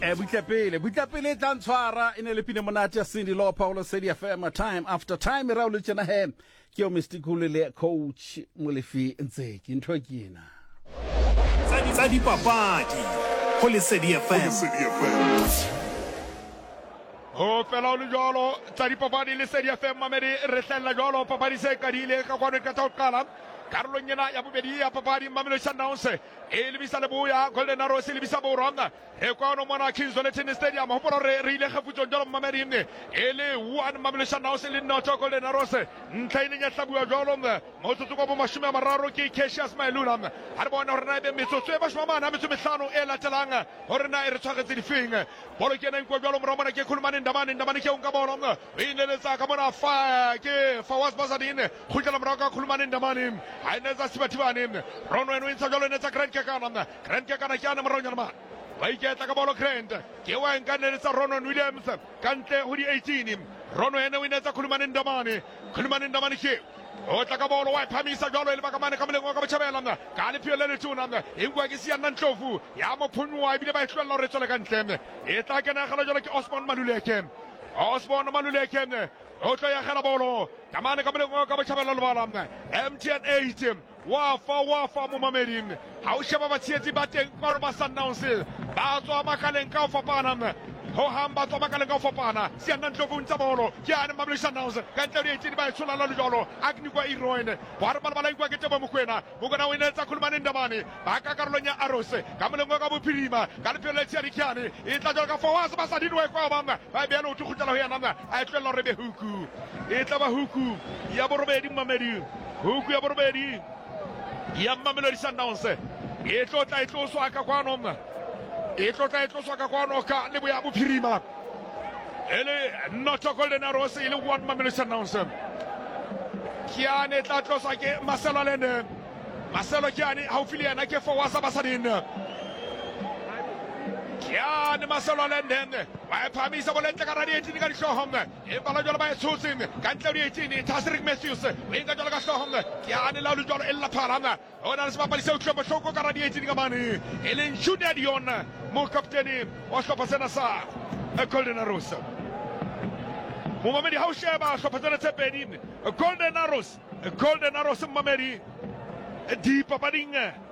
Butlapele tantshwara e ne le pine monate ya Cindy Law Paulo Cedi FM time after time ra o le tsena he ke o Mysticule le coach Molefi Ntseki ntho ke ena tsa dipapadi go le Cedi FM o fela o le jolo tsa dipapadi le Cedi FM mamedi re hlella jolo papadi se kadile ka kwano ka taqala Carlo Nyena ya bobedi ya papadi Mamelodi Sundowns e lebisa Leboya Golden Arrows e lebisa Borona e kwano mona Kingston Tennis Stadium ho polo re ile khafutso jalo mamedi e le one Mamelodi Sundowns le Noto Golden Arrows ntlaine nya hlabua jalo mo tsotso bo mashome mararo ke Cassius Mailula ha bona hore na be metsotso e bashwa mana metso mehlano e latelang hore na e re tshwaretse difeng bolo ke neng kwa jalo moromana ke khulumane ndamane ke unka bona e ne le tsa ka mona fa ke Fawaz Bazadine khutla moraka khulumane ndamane Aineza Sibatibani, Rono and Winsajolo Neta Grand Kakana, Grand Kakana Kiana Maronama. Waiketa Kabolo Grand, Kewa and Ganesa Ronon Williams, Kante Hudi 18, Rono and Wineta Kulman in Damani, Kulman in Damani. Otakabolo, Pamisa Jolo, Bakamana coming over Chabelana, Calipio Lenituna, Inguagisian Nantofu, Yamo Punu, I believe I shall not return. Etakana Halajolaki Osman Manulekem, Osman Manulekem. Otoya Halabolo, Kamana coming over Chabelana, MTN 8, Wafa Mumamerin, how Shabati Batten Korba Sundowns, Bato Makalenka for Panam. Hohamba Tomakalenka for Pana, Sianantovun Tabolo, Kiana Mamelodi Sundowns, Cantaria by Sulalajolo, Agniqua Iroin, Parmalanqua Getamuquena, Mugana Wineta Kulman in Damani, Baka Carolina Arose, Kamalanga Pirima, Calipioletia Ricani, Itajoga for us, Basadino Kwabam, Biano to Hutalayanama, I tell Rebe Huku, Etaba Huku, Yaborobedi Mamedi, Huku Yaborobedi, Yamamelodi Sundowns, Eto Taito Swakaquanom. Ito taito soka kwano ka lebu ya Pirima. Ele Noto Golden Arrows ile one Mamelodi Sundowns. Kiane tato sake Marcelo Lene. Marcelo Kiane haufilia na ke Fawaz Bazadine. Kiane Marcelo Lene. Wa pamisa bolenta karadi etini ka shohom. E bala jola ba susin. Kantari etini Tasrik Messius. Winga jola ka shohom. Kiane laulu jola ella parama. Ona sma palise uchoba shoko karadi etini kamani. Elen Junior Mon capitaine, on se passe à ça. Golden Arrows. Mohamed Hausheba, se passe à Golden Arrows. Golden Arrows, Mamedi. Deep Papadinga.